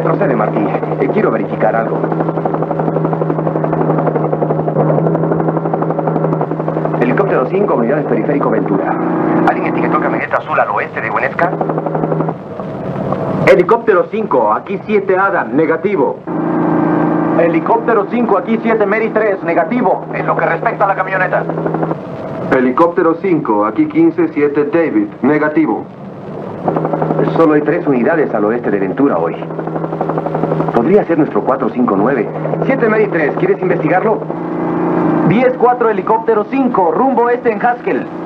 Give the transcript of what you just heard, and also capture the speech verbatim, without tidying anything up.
Retrocede, Martí. Eh, quiero verificar algo. Helicóptero cinco, unidades periférico Ventura. ¿Alguien etiquetó camioneta azul al oeste de Huenesca? Helicóptero cinco, aquí siete Adam, negativo. Helicóptero cinco, aquí siete Mary tres, negativo. En lo que respecta a la camioneta. Helicóptero cinco, aquí quince siete David, negativo. Solo hay tres unidades al oeste de Ventura hoy. Podría ser nuestro cuatro cinco nueve. siete Mary tres, ¿quieres investigarlo? diez cuatro, helicóptero cinco, rumbo este en Haskell.